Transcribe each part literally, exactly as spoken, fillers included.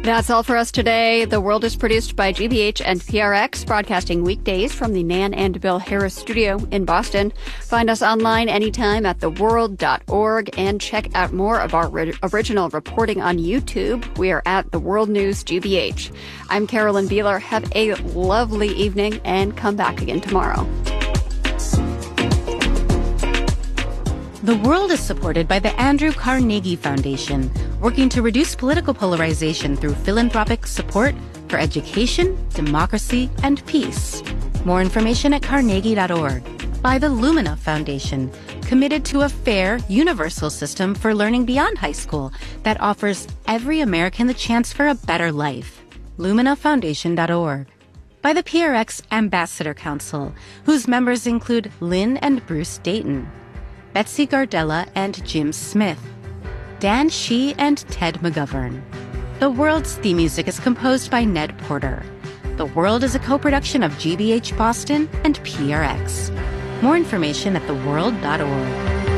That's all for us today. The World is produced by G B H and P R X, broadcasting weekdays from the Nan and Bill Harris studio in Boston. Find us online anytime at the world dot org and check out more of our ri- original reporting on YouTube. We are at The World News G B H. I'm Carolyn Beeler. Have a lovely evening and come back again tomorrow. The World is supported by the Andrew Carnegie Foundation, working to reduce political polarization through philanthropic support for education, democracy, and peace. More information at carnegie dot org. By the Lumina Foundation, committed to a fair, universal system for learning beyond high school that offers every American the chance for a better life. lumina foundation dot org. By the P R X Ambassador Council, whose members include Lynn and Bruce Dayton, Betsy Gardella and Jim Smith, Dan Shee and Ted McGovern. The World's theme music is composed by Ned Porter. The World is a co-production of G B H Boston and P R X. More information at the world dot org.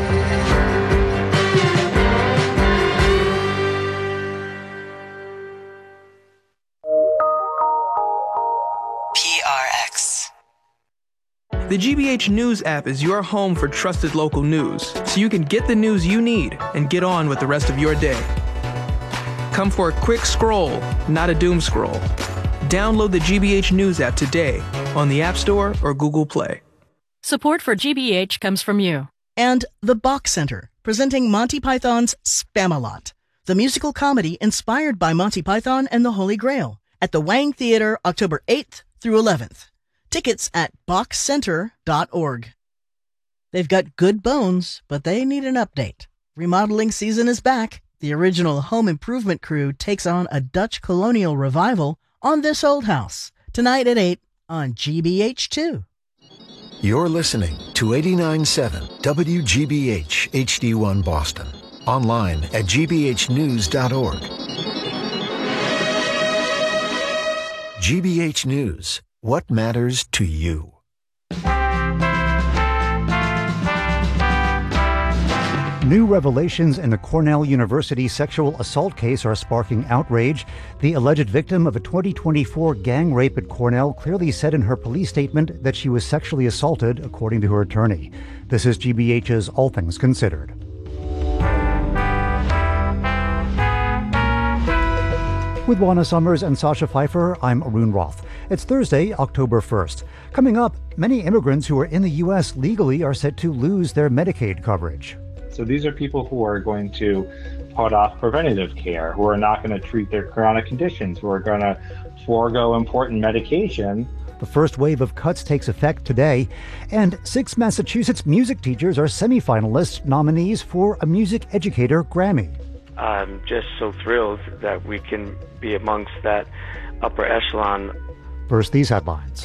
P R X. The G B H News app is your home for trusted local news, so you can get the news you need and get on with the rest of your day. Come for a quick scroll, not a doom scroll. Download the G B H News app today on the App Store or Google Play. Support for G B H comes from you. And the Bach Center, presenting Monty Python's Spamalot, the musical comedy inspired by Monty Python and the Holy Grail, at the Wang Theater October eighth through eleventh. Tickets at bach center dot org. They've got good bones, but they need an update. Remodeling season is back. The original home improvement crew takes on a Dutch colonial revival on this old house, tonight at eight on G B H two. You're listening to eighty-nine point seven W G B H H D one Boston. Online at g b h news dot org. G B H News. What matters to you? New revelations in the Cornell University sexual assault case are sparking outrage. The alleged victim of a twenty twenty-four gang rape at Cornell clearly said in her police statement that she was sexually assaulted, according to her attorney. This is G B H's All Things Considered. With Juana Summers and Sasha Pfeiffer, I'm Arun Roth. It's Thursday, October first. Coming up, many immigrants who are in the U S legally are set to lose their Medicaid coverage. So these are people who are going to put off preventative care, who are not going to treat their chronic conditions, who are going to forego important medication. The first wave of cuts takes effect today, and six Massachusetts music teachers are semifinalists nominees for a Music Educator Grammy. I'm just so thrilled that we can be amongst that upper echelon. First, these headlines.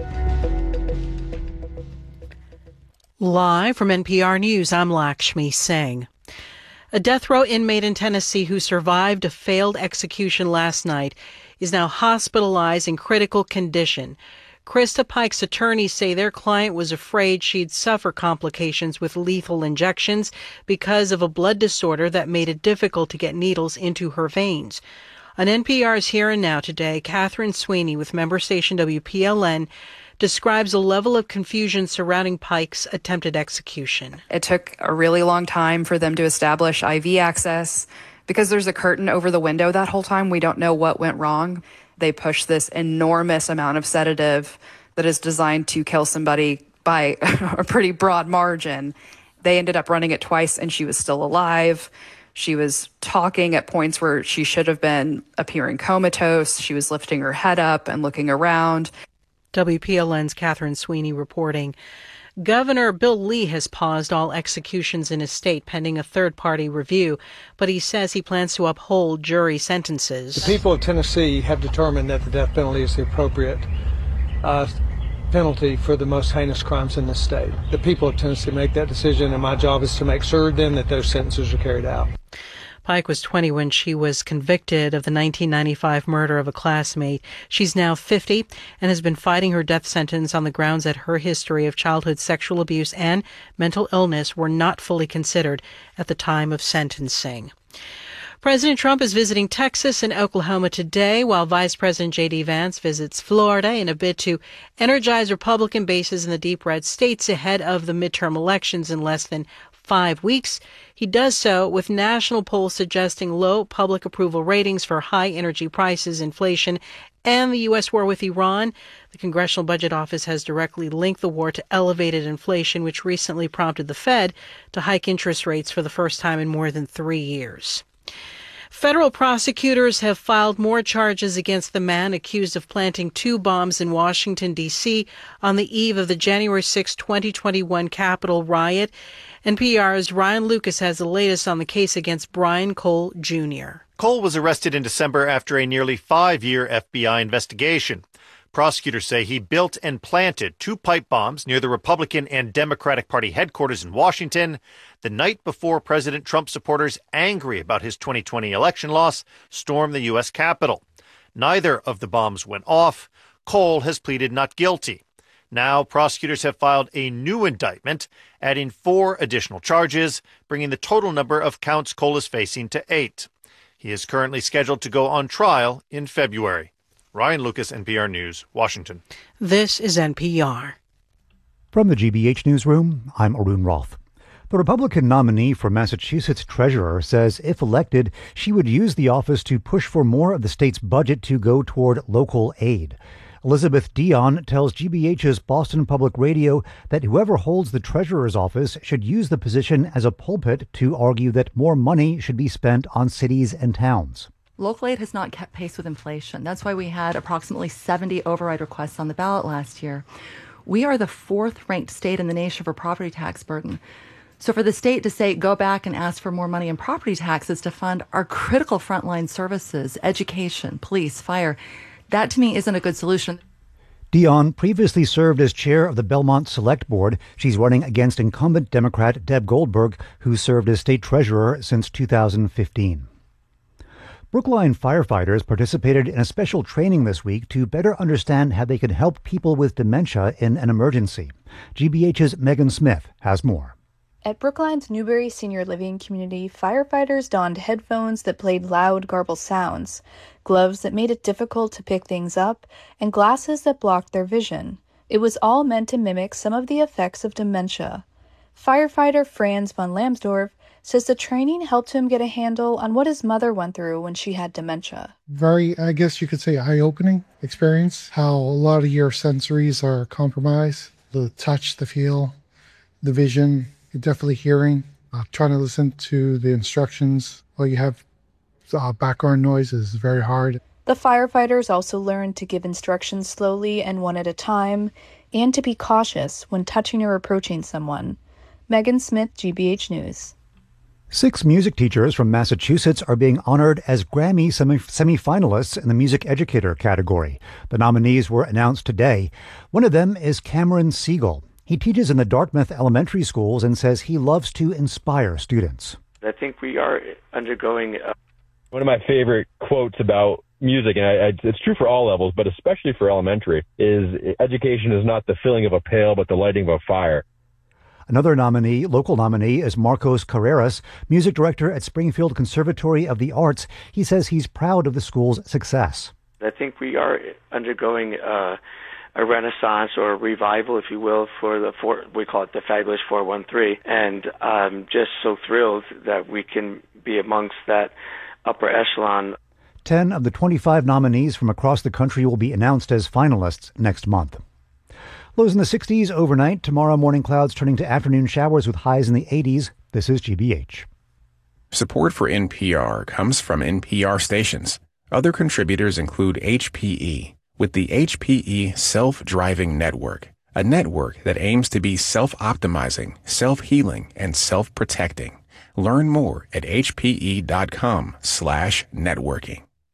Live from N P R News, I'm Lakshmi Singh. A death row inmate in Tennessee who survived a failed execution last night is now hospitalized in critical condition. Krista Pike's attorneys say their client was afraid she'd suffer complications with lethal injections because of a blood disorder that made it difficult to get needles into her veins. On N P R's Here and Now today, Catherine Sweeney with member station W P L N describes a level of confusion surrounding Pike's attempted execution. It took a really long time for them to establish I V access. Because there's a curtain over the window that whole time, we don't know what went wrong. They pushed this enormous amount of sedative that is designed to kill somebody by a pretty broad margin. They ended up running it twice, and she was still alive. She was talking at points where she should have been appearing comatose. She was lifting her head up and looking around. W P L N's Catherine Sweeney reporting. Governor Bill Lee has paused all executions in his state pending a third-party review, but he says he plans to uphold jury sentences. The people of Tennessee have determined that the death penalty is the appropriate uh, penalty for the most heinous crimes in this state. The people of Tennessee make that decision, and my job is to make sure then that those sentences are carried out. Pike was twenty when she was convicted of the nineteen ninety-five murder of a classmate. She's now fifty and has been fighting her death sentence on the grounds that her history of childhood sexual abuse and mental illness were not fully considered at the time of sentencing. President Trump is visiting Texas and Oklahoma today, while Vice President J D. Vance visits Florida in a bid to energize Republican bases in the deep red states ahead of the midterm elections in less than five weeks. He does so with national polls suggesting low public approval ratings for high energy prices, inflation, and the U S war with Iran. The Congressional Budget Office has directly linked the war to elevated inflation, which recently prompted the Fed to hike interest rates for the first time in more than three years. Federal prosecutors have filed more charges against the man accused of planting two bombs in Washington, D C on the eve of the January sixth, twenty twenty-one Capitol riot. N P R's Ryan Lucas has the latest on the case against Brian Cole Junior Cole was arrested in December after a nearly five-year F B I investigation. Prosecutors say he built and planted two pipe bombs near the Republican and Democratic Party headquarters in Washington the night before President Trump supporters, angry about his twenty twenty election loss, stormed the U S Capitol. Neither of the bombs went off. Cole has pleaded not guilty. Now, prosecutors have filed a new indictment, adding four additional charges, bringing the total number of counts Cole is facing to eight. He is currently scheduled to go on trial in February. Ryan Lucas, N P R News, Washington. This is N P R. From the G B H Newsroom, I'm Arun Roth. The Republican nominee for Massachusetts treasurer says if elected, she would use the office to push for more of the state's budget to go toward local aid. Elizabeth Dion tells G B H's Boston Public Radio that whoever holds the treasurer's office should use the position as a pulpit to argue that more money should be spent on cities and towns. Local aid has not kept pace with inflation. That's why we had approximately seventy override requests on the ballot last year. We are the fourth ranked state in the nation for property tax burden. So for the state to say, go back and ask for more money in property taxes to fund our critical frontline services, education, police, fire, that to me isn't a good solution. Dion previously served as chair of the Belmont Select Board. She's running against incumbent Democrat Deb Goldberg, who served as state treasurer since two thousand fifteen. Brookline firefighters participated in a special training this week to better understand how they can help people with dementia in an emergency. G B H's Megan Smith has more. At Brookline's Newbury Senior Living Community, firefighters donned headphones that played loud, garbled sounds, gloves that made it difficult to pick things up, and glasses that blocked their vision. It was all meant to mimic some of the effects of dementia. Firefighter Franz von Lambsdorff says the training helped him get a handle on what his mother went through when she had dementia. Very, I guess you could say, eye-opening experience, how a lot of your sensories are compromised. The touch, the feel, the vision, definitely hearing, uh, trying to listen to the instructions while you have uh, background noise is very hard. The firefighters also learned to give instructions slowly and one at a time, and to be cautious when touching or approaching someone. Megan Smith, G B H News. Six music teachers from Massachusetts are being honored as Grammy semi- semifinalists in the Music Educator category. The nominees were announced today. One of them is Cameron Siegel. He teaches in the Dartmouth elementary schools and says he loves to inspire students. I think we are undergoing a- One of my favorite quotes about music, and I, I, it's true for all levels, but especially for elementary, is education is not the filling of a pail, but the lighting of a fire. Another nominee, local nominee, is Marcos Carreras, music director at Springfield Conservatory of the Arts. He says he's proud of the school's success. I think we are undergoing uh, a renaissance or a revival, if you will, for the four, we call it the fabulous four one three, and I'm just so thrilled that we can be amongst that upper echelon. Ten of the twenty-five nominees from across the country will be announced as finalists next month. Lows in the sixties overnight. Tomorrow, morning clouds turning to afternoon showers with highs in the eighties. This is G B H. Support for N P R comes from N P R stations. Other contributors include H P E, with the H P E Self-Driving Network, a network that aims to be self-optimizing, self-healing, and self-protecting. Learn more at hpe.com slash networking.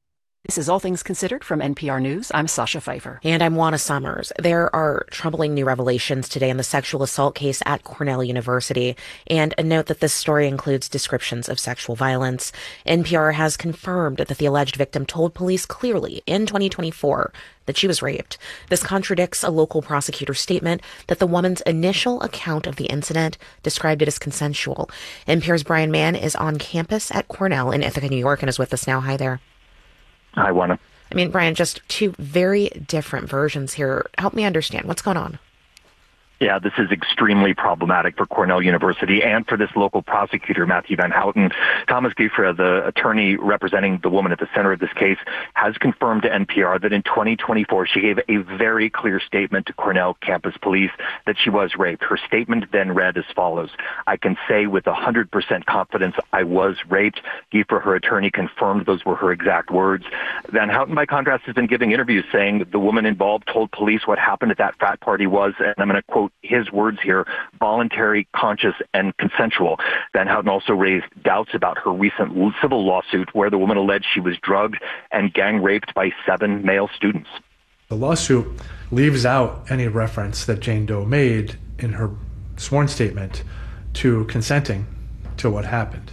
This is All Things Considered from N P R News. I'm Sasha Pfeiffer. And I'm Juana Summers. There are troubling new revelations today in the sexual assault case at Cornell University. And a note that this story includes descriptions of sexual violence. N P R has confirmed that the alleged victim told police clearly in twenty twenty-four that she was raped. This contradicts a local prosecutor's statement that the woman's initial account of the incident described it as consensual. N P R's Brian Mann is on campus at Cornell in Ithaca, New York, and is with us now. Hi there. Hi, Juana. I mean, Brian, just two very different versions here. Help me understand. What's going on? Yeah, this is extremely problematic for Cornell University and for this local prosecutor, Matthew Van Houten. Thomas Gieffre, the attorney representing the woman at the center of this case, has confirmed to N P R that in twenty twenty-four she gave a very clear statement to Cornell campus police that she was raped. Her statement then read as follows: "I can say with one hundred percent confidence I was raped." Gieffre, her attorney, confirmed those were her exact words. Van Houten, by contrast, has been giving interviews saying the woman involved told police what happened at that frat party was, and I'm going to quote his words here, voluntary, conscious, and consensual. Van Houten also raised doubts about her recent civil lawsuit where the woman alleged she was drugged and gang raped by seven male students. The lawsuit leaves out any reference that Jane Doe made in her sworn statement to consenting to what happened.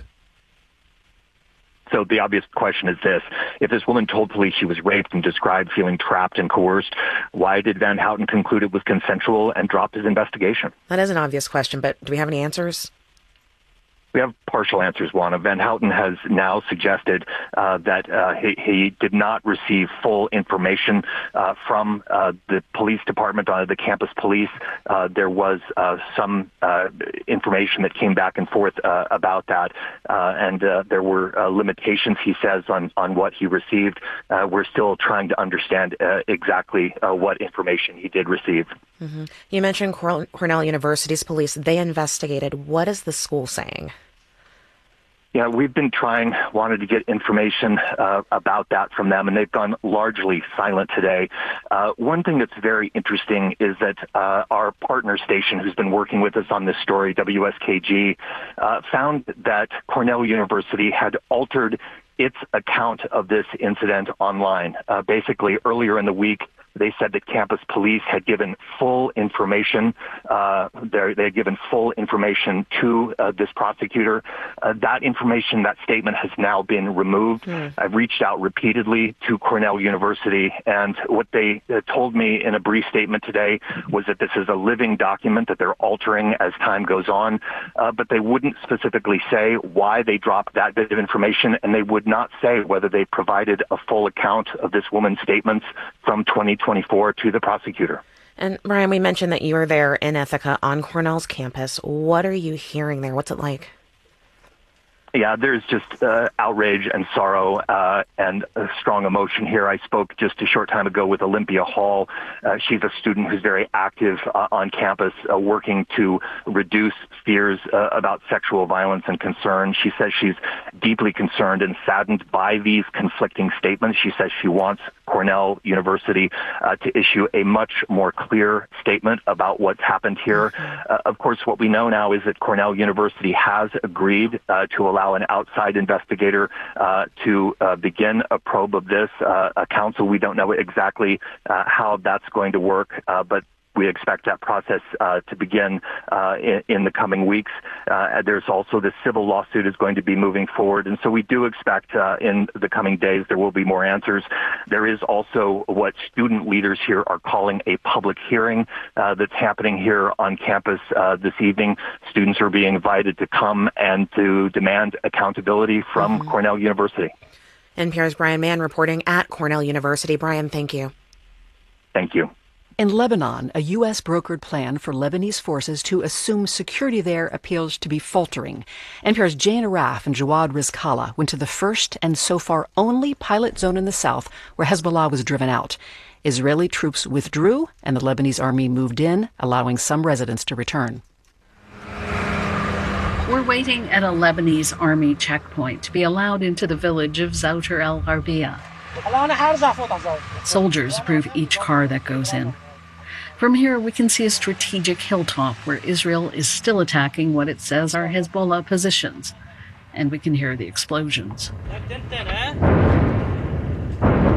So the obvious question is this: if this woman told police she was raped and described feeling trapped and coerced, why did Van Houten conclude it was consensual and drop his investigation? That is an obvious question, but do we have any answers? We have partial answers, Juana. Van Houten has now suggested uh, that uh, he, he did not receive full information uh, from uh, the police department, uh, the campus police. Uh, there was uh, some uh, information that came back and forth uh, about that, uh, and uh, there were uh, limitations, he says, on, on what he received. Uh, we're still trying to understand uh, exactly uh, what information he did receive. Mm-hmm. You mentioned Cornell University's police. They investigated. What is the school saying? Yeah, we've been trying, wanted to get information uh, about that from them, and they've gone largely silent today. Uh, one thing that's very interesting is that uh, our partner station, who's been working with us on this story, W S K G, uh, found that Cornell University had altered its account of this incident online. Uh, basically, earlier in the week, they said that campus police had given full information. Uh, they had given full information to uh, this prosecutor. Uh, that information, that statement, has now been removed. Mm. I've reached out repeatedly to Cornell University, and what they uh, told me in a brief statement today was that this is a living document that they're altering as time goes on, uh, but they wouldn't specifically say why they dropped that bit of information, and they would not say whether they provided a full account of this woman's statements from twenty twenty-four to the prosecutor. And Brian, we mentioned that you were there in Ithaca on Cornell's campus. What are you hearing there? What's it like? Yeah, there's just uh, outrage and sorrow uh, and a strong emotion here. I spoke just a short time ago with Olympia Hall. Uh, she's a student who's very active uh, on campus, uh, working to reduce fears uh, about sexual violence and concern. She says she's deeply concerned and saddened by these conflicting statements. She says she wants Cornell University uh, to issue a much more clear statement about what's happened here. Uh, of course, what we know now is that Cornell University has agreed uh, to allow an outside investigator uh, to uh, begin a probe of this. Uh, a council, we don't know exactly uh, how that's going to work, uh, but we expect that process uh, to begin uh, in, in the coming weeks. Uh, there's also the civil lawsuit is going to be moving forward, and so we do expect uh, in the coming days there will be more answers. There is also what student leaders here are calling a public hearing uh, that's happening here on campus uh, this evening. Students are being invited to come and to demand accountability from mm-hmm. Cornell University. N P R's Brian Mann reporting at Cornell University. Brian, thank you. Thank you. In Lebanon, a U S brokered plan for Lebanese forces to assume security there appears to be faltering. N P R's Jane Araf and Jawad Rizkallah went to the first and so far only pilot zone in the south where Hezbollah was driven out. Israeli troops withdrew and the Lebanese army moved in, allowing some residents to return. We're waiting at a Lebanese army checkpoint to be allowed into the village of Zouter el-Gharbiya. Soldiers approve each car that goes in. From here, we can see a strategic hilltop where Israel is still attacking what it says are Hezbollah positions, and we can hear the explosions.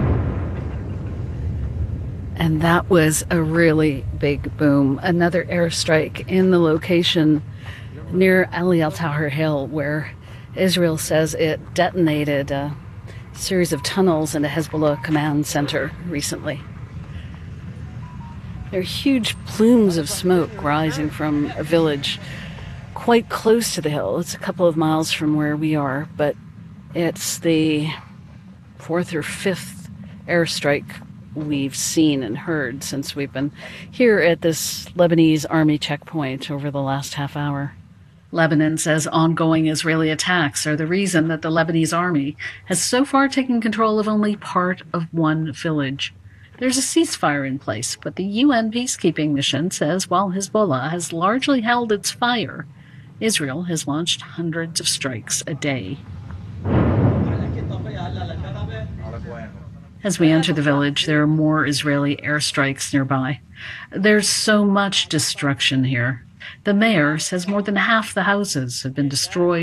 And that was a really big boom. Another airstrike in the location near Ali Al Tahrir Hill, where Israel says it detonated a series of tunnels in a Hezbollah command center recently. There are huge plumes of smoke rising from a village quite close to the hill. It's a couple of miles from where we are, but it's the fourth or fifth airstrike we've seen and heard since we've been here at this Lebanese army checkpoint over the last half hour. Lebanon says ongoing Israeli attacks are the reason that the Lebanese army has so far taken control of only part of one village. There's a ceasefire in place, but the U N peacekeeping mission says while Hezbollah has largely held its fire, Israel has launched hundreds of strikes a day. As we enter the village, there are more Israeli airstrikes nearby. There's so much destruction here. The mayor says more than half the houses have been destroyed